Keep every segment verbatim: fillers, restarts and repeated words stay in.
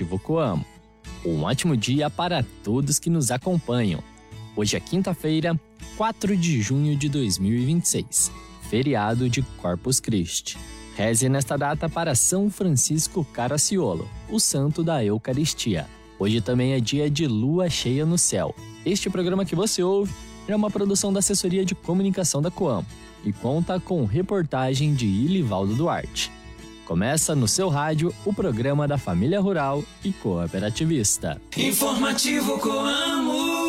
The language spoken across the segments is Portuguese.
Informativo Coamo. Um ótimo dia para todos que nos acompanham. Hoje é quinta-feira, quatro de junho de dois mil e vinte e seis, feriado de Corpus Christi. Reze nesta data para São Francisco Caracciolo, o santo da Eucaristia. Hoje também é dia de lua cheia no céu. Este programa que você ouve é uma produção da Assessoria de Comunicação da Coamo e conta com reportagem de Ilivaldo Duarte. Começa no seu rádio o programa da família rural e cooperativista. Informativo Coamo.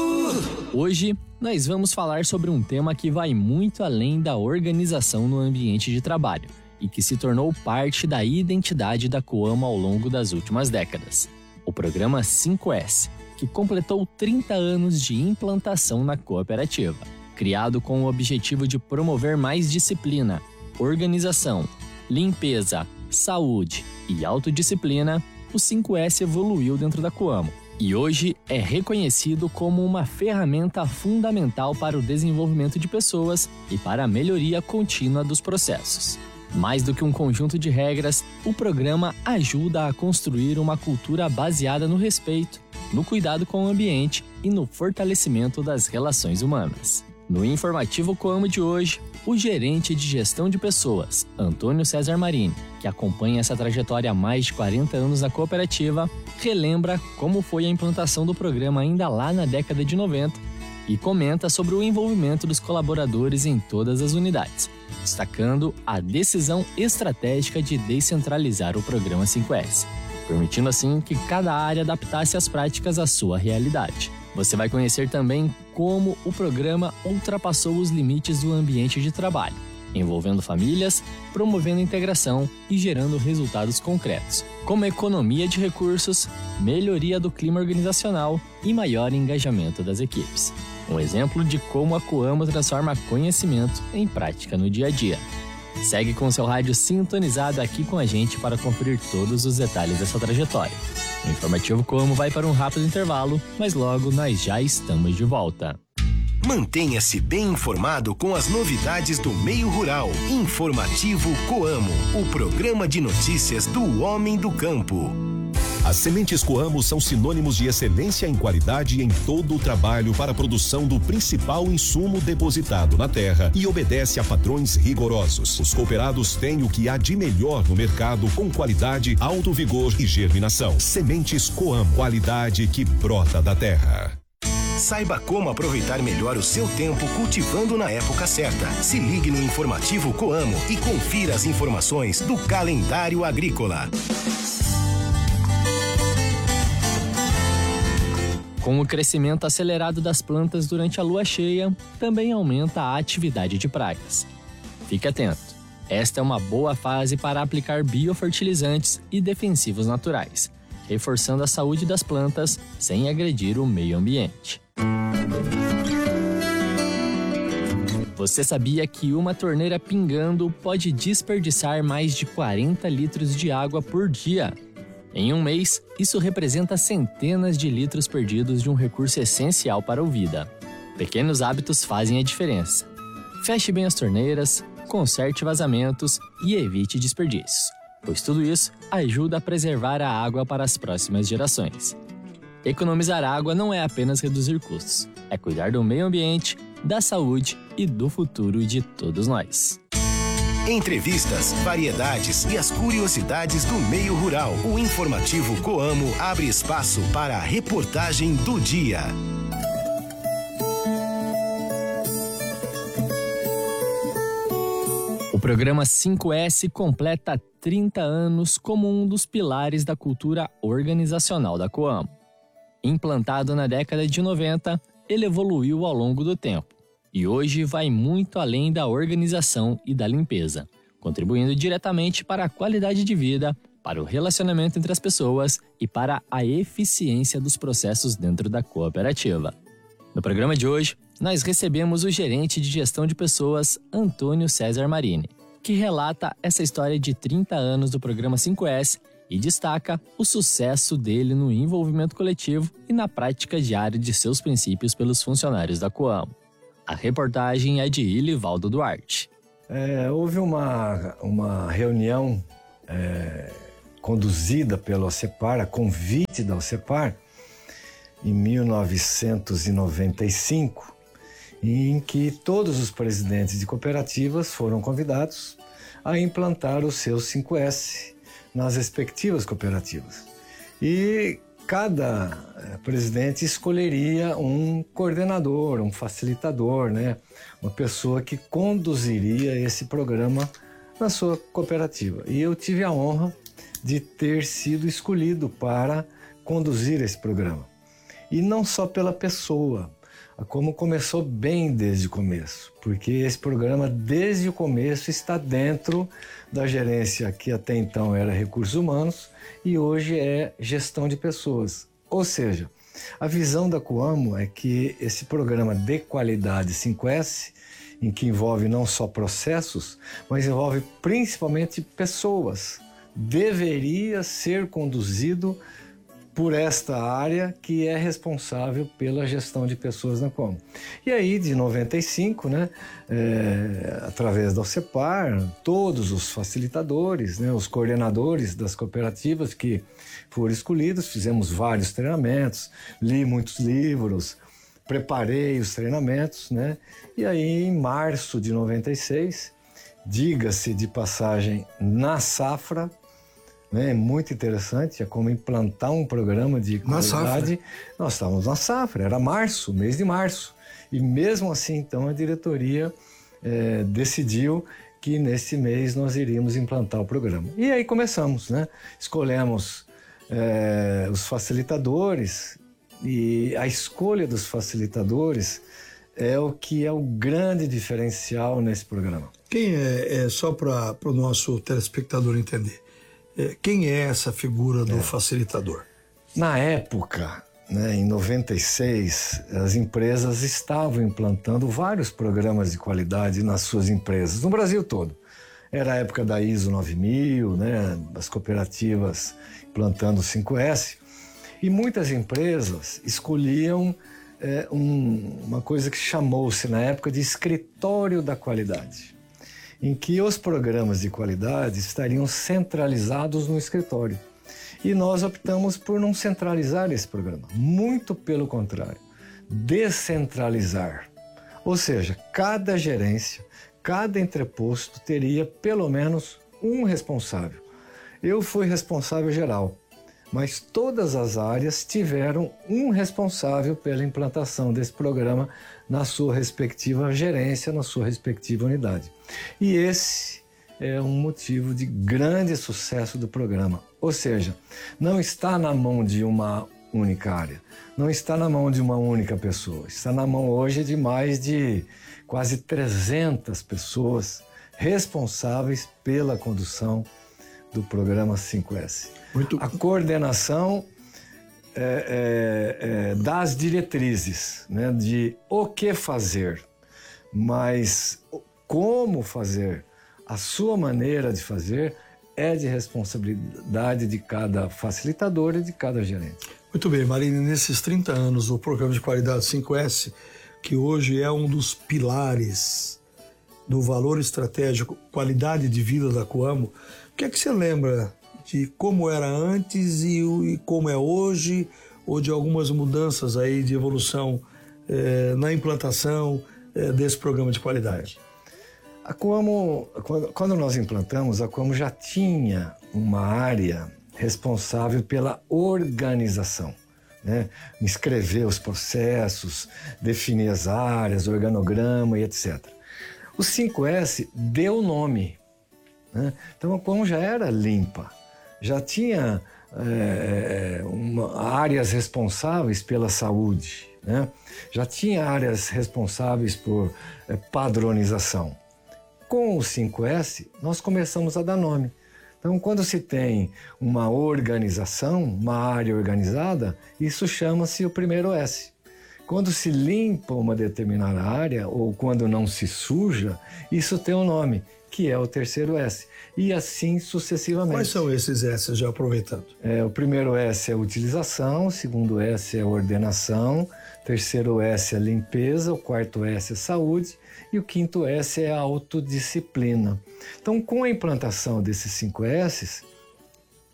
Hoje nós vamos falar sobre um tema que vai muito além da organização no ambiente de trabalho e que se tornou parte da identidade da Coamo ao longo das últimas décadas. O programa cinco S, que completou trinta anos de implantação na cooperativa. Criado com o objetivo de promover mais disciplina, organização, limpeza, saúde e autodisciplina, o cinco S evoluiu dentro da Coamo e hoje é reconhecido como uma ferramenta fundamental para o desenvolvimento de pessoas e para a melhoria contínua dos processos. Mais do que um conjunto de regras, o programa ajuda a construir uma cultura baseada no respeito, no cuidado com o ambiente e no fortalecimento das relações humanas. No Informativo Coamo de hoje, o gerente de gestão de pessoas, Antônio César Marini, que acompanha essa trajetória há mais de quarenta anos na cooperativa, relembra como foi a implantação do programa ainda lá na década de noventa e comenta sobre o envolvimento dos colaboradores em todas as unidades, destacando a decisão estratégica de descentralizar o programa cinco S, permitindo assim que cada área adaptasse as práticas à sua realidade. Você vai conhecer também como o programa ultrapassou os limites do ambiente de trabalho, envolvendo famílias, promovendo integração e gerando resultados concretos, como economia de recursos, melhoria do clima organizacional e maior engajamento das equipes. Um exemplo de como a Coamo transforma conhecimento em prática no dia a dia. Segue com seu rádio sintonizado aqui com a gente para conferir todos os detalhes dessa trajetória. O Informativo Coamo vai para um rápido intervalo, mas logo nós já estamos de volta. Mantenha-se bem informado com as novidades do meio rural. Informativo Coamo, o programa de notícias do homem do campo. As sementes Coamo são sinônimos de excelência em qualidade em todo o trabalho para a produção do principal insumo depositado na terra e obedece a padrões rigorosos. Os cooperados têm o que há de melhor no mercado com qualidade, alto vigor e germinação. Sementes Coamo, qualidade que brota da terra. Saiba como aproveitar melhor o seu tempo cultivando na época certa. Se ligue no Informativo Coamo e confira as informações do calendário agrícola. Com o crescimento acelerado das plantas durante a lua cheia, também aumenta a atividade de pragas. Fique atento, esta é uma boa fase para aplicar biofertilizantes e defensivos naturais, reforçando a saúde das plantas sem agredir o meio ambiente. Você sabia que uma torneira pingando pode desperdiçar mais de quarenta litros de água por dia? Em um mês, isso representa centenas de litros perdidos de um recurso essencial para a vida. Pequenos hábitos fazem a diferença. Feche bem as torneiras, conserte vazamentos e evite desperdícios, pois tudo isso ajuda a preservar a água para as próximas gerações. Economizar água não é apenas reduzir custos, é cuidar do meio ambiente, da saúde e do futuro de todos nós. Entrevistas, variedades e as curiosidades do meio rural. O Informativo Coamo abre espaço para a reportagem do dia. O programa cinco S completa trinta anos como um dos pilares da cultura organizacional da Coamo. Implantado na década de noventa, ele evoluiu ao longo do tempo e hoje vai muito além da organização e da limpeza, contribuindo diretamente para a qualidade de vida, para o relacionamento entre as pessoas e para a eficiência dos processos dentro da cooperativa. No programa de hoje, nós recebemos o gerente de gestão de pessoas, Antônio César Marini, que relata essa história de trinta anos do programa cinco S e destaca o sucesso dele no envolvimento coletivo e na prática diária de seus princípios pelos funcionários da Coamo. A reportagem é de Ilivaldo Duarte. É, houve uma, uma reunião é, conduzida pela OCEPAR, a convite da OCEPAR, em mil novecentos e noventa e cinco, em que todos os presidentes de cooperativas foram convidados a implantar o seu cinco S nas respectivas cooperativas. E cada presidente escolheria um coordenador, um facilitador, né? Uma pessoa que conduziria esse programa na sua cooperativa. E eu tive a honra de ter sido escolhido para conduzir esse programa. E não só pela pessoa, como começou bem desde o começo, porque esse programa, desde o começo, está dentro da gerência que até então era recursos humanos e hoje é gestão de pessoas. Ou seja, a visão da Coamo é que esse programa de qualidade cinco S, em que envolve não só processos, mas envolve principalmente pessoas, deveria ser conduzido por esta área que é responsável pela gestão de pessoas na Coamo. E aí, de noventa e cinco, né, é, através da OCEPAR, todos os facilitadores, né, os coordenadores das cooperativas que foram escolhidos, fizemos vários treinamentos, li muitos livros, preparei os treinamentos, né, e aí, em março de noventa e seis, diga-se de passagem, na safra, é muito interessante, é como implantar um programa de qualidade. Nós estávamos na safra, era março, mês de março. E mesmo assim, então, a diretoria é, decidiu que nesse mês nós iríamos implantar o programa. E aí começamos, né? Escolhemos é, os facilitadores e a escolha dos facilitadores é o que é o grande diferencial nesse programa. Quem é, é só para o nosso telespectador entender, quem é essa figura do é. facilitador? Na época, né, em noventa e seis, as empresas estavam implantando vários programas de qualidade nas suas empresas, no Brasil todo. Era a época da I S O nove mil, né, as cooperativas implantando o cinco S, e muitas empresas escolhiam é, um, uma coisa que chamou-se na época de escritório da qualidade, em que os programas de qualidade estariam centralizados no escritório. E nós optamos por não centralizar esse programa, muito pelo contrário, descentralizar. Ou seja, cada gerência, cada entreposto teria pelo menos um responsável. Eu fui responsável geral, mas todas as áreas tiveram um responsável pela implantação desse programa na sua respectiva gerência, na sua respectiva unidade. E esse é um motivo de grande sucesso do programa. Ou seja, não está na mão de uma única área, não está na mão de uma única pessoa, está na mão hoje de mais de quase trezentas pessoas responsáveis pela condução do programa cinco S. Muito... A coordenação é, é, é, das diretrizes, né, de o que fazer, mas como fazer, a sua maneira de fazer é de responsabilidade de cada facilitador e de cada gerente. Muito bem, Marine, nesses trinta anos do programa de qualidade cinco S, que hoje é um dos pilares do valor estratégico, qualidade de vida da Coamo, o que é que você lembra de como era antes e, e como é hoje, ou de algumas mudanças aí de evolução eh, na implantação eh, desse programa de qualidade? A Coamo, quando nós implantamos, a Coamo já tinha uma área responsável pela organização, né? Escrever os processos, definir as áreas, organograma e etcétera. O cinco S deu nome, né? Então a Coamo já era limpa, já tinha é, uma, áreas responsáveis pela saúde, né? Já tinha áreas responsáveis por é, padronização. Com o cinco S, nós começamos a dar nome. Então, quando se tem uma organização, uma área organizada, isso chama-se o primeiro S. Quando se limpa uma determinada área, ou quando não se suja, isso tem um nome, que é o terceiro S. E assim sucessivamente. Quais são esses S, já aproveitando? É, o primeiro S é utilização, o segundo S é ordenação, o terceiro S é limpeza, o quarto S é saúde e o quinto S é autodisciplina. Então, com a implantação desses cinco S's,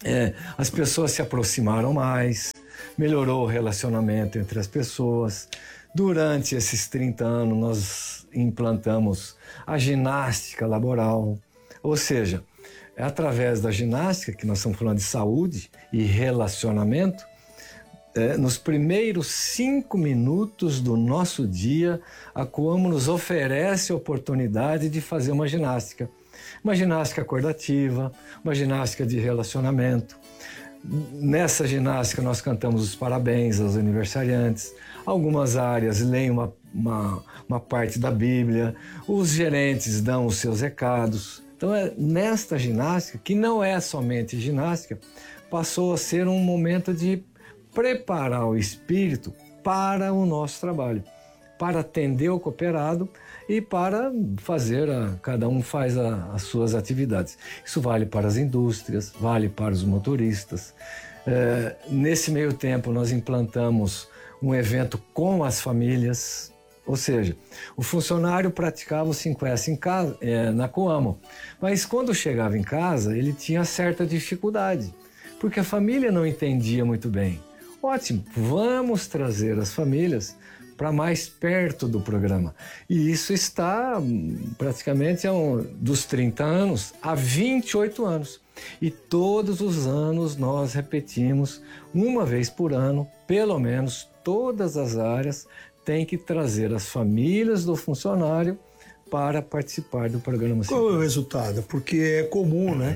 É, as pessoas se aproximaram mais, melhorou o relacionamento entre as pessoas. Durante esses trinta anos, nós implantamos a ginástica laboral, ou seja, é através da ginástica, que nós estamos falando de saúde e relacionamento, é, nos primeiros cinco minutos do nosso dia, a Coamo nos oferece a oportunidade de fazer uma ginástica. Uma ginástica acordativa, uma ginástica de relacionamento. Nessa ginástica nós cantamos os parabéns aos aniversariantes, algumas áreas leem uma, uma, uma parte da Bíblia, os gerentes dão os seus recados. Então é nesta ginástica, que não é somente ginástica, passou a ser um momento de preparar o espírito para o nosso trabalho, para atender o cooperado e para fazer, a, cada um faz a, as suas atividades. Isso vale para as indústrias, vale para os motoristas. É, nesse meio tempo nós implantamos um evento com as famílias, ou seja, o funcionário praticava o cinco S em casa, é, na Coamo, mas quando chegava em casa ele tinha certa dificuldade, porque a família não entendia muito bem. Ótimo, vamos trazer as famílias para mais perto do programa. E isso está praticamente há um, dos trinta anos a vinte e oito anos. E todos os anos nós repetimos, uma vez por ano, pelo menos todas as áreas têm que trazer as famílias do funcionário para participar do programa. Qual é o resultado? Porque é comum, né?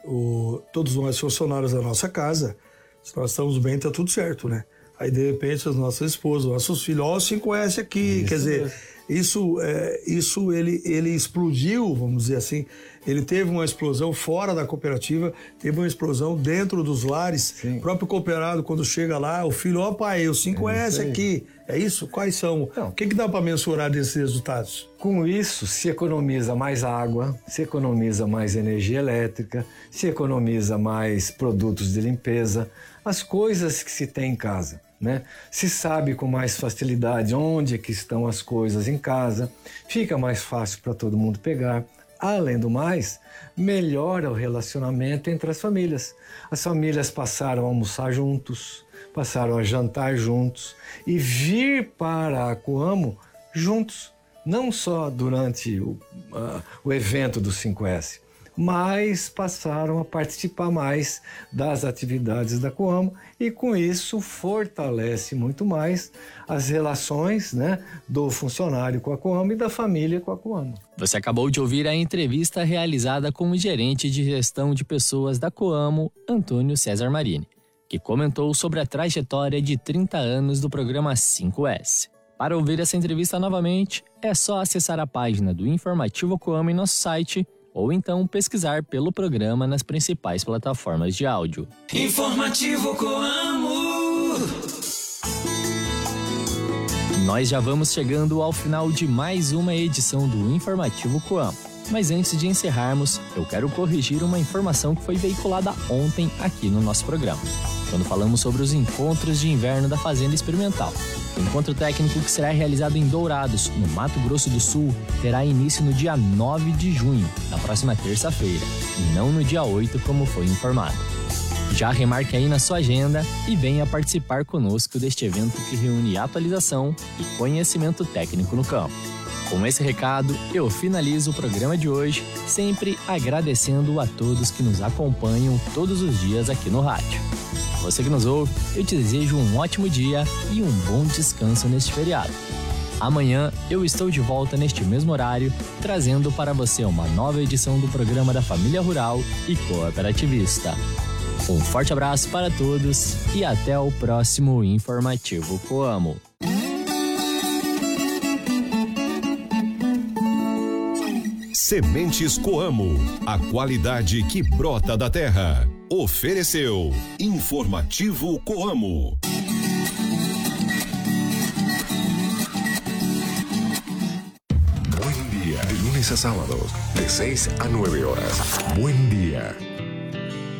O, todos nós funcionários da nossa casa, se nós estamos bem, está tudo certo, né? Aí, de repente, as nossas esposas, nossos filhos, ó, o cinco S aqui, isso quer dizer, mesmo. isso, é, isso ele, ele explodiu, vamos dizer assim, ele teve uma explosão fora da cooperativa, teve uma explosão dentro dos lares. Sim. O próprio cooperado, quando chega lá, o filho, ó pai, o cinco S é aqui, é isso? Quais são? Não. O que, que dá para mensurar desses resultados? Com isso, se economiza mais água, se economiza mais energia elétrica, se economiza mais produtos de limpeza, as coisas que se tem em casa. Né? Se sabe com mais facilidade onde é que estão as coisas em casa, fica mais fácil para todo mundo pegar. Além do mais, melhora o relacionamento entre as famílias. As famílias passaram a almoçar juntos, passaram a jantar juntos e vir para a Coamo juntos, não só durante o, uh, o evento do cinco S, mas passaram a participar mais das atividades da Coamo e com isso fortalece muito mais as relações, né, do funcionário com a Coamo e da família com a Coamo. Você acabou de ouvir a entrevista realizada com o gerente de gestão de pessoas da Coamo, Antônio César Marini, que comentou sobre a trajetória de trinta anos do programa cinco S. Para ouvir essa entrevista novamente, é só acessar a página do Informativo Coamo em nosso site ou então pesquisar pelo programa nas principais plataformas de áudio. Informativo Coamo. Nós já vamos chegando ao final de mais uma edição do Informativo Coamo. Mas antes de encerrarmos, eu quero corrigir uma informação que foi veiculada ontem aqui no nosso programa, quando falamos sobre os encontros de inverno da Fazenda Experimental. O encontro técnico, que será realizado em Dourados, no Mato Grosso do Sul, terá início no dia nove de junho, na próxima terça-feira, e não no dia oito, como foi informado. Já remarque aí na sua agenda e venha participar conosco deste evento que reúne atualização e conhecimento técnico no campo. Com esse recado, eu finalizo o programa de hoje, sempre agradecendo a todos que nos acompanham todos os dias aqui no rádio. Você que nos ouve, eu te desejo um ótimo dia e um bom descanso neste feriado. Amanhã eu estou de volta neste mesmo horário, trazendo para você uma nova edição do programa da Família Rural e Cooperativista. Um forte abraço para todos e até o próximo Informativo Coamo. Sementes Coamo, a qualidade que brota da terra. Ofereceu Informativo Coamo. Buen día, de lunes a sábados, de seis a nueve horas. Buen día.